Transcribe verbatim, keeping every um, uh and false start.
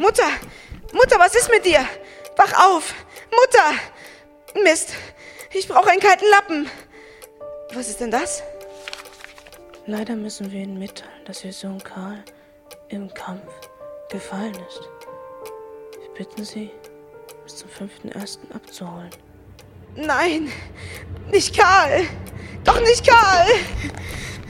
Mutter! Mutter, was ist mit dir? Wach auf! Mutter! Mist, ich brauche einen kalten Lappen. Was ist denn das? Leider müssen wir Ihnen mitteilen, dass Ihr Sohn Karl im Kampf gefallen ist. Wir bitten Sie, bis zum fünften ersten abzuholen. Nein, nicht Karl! Doch nicht Karl!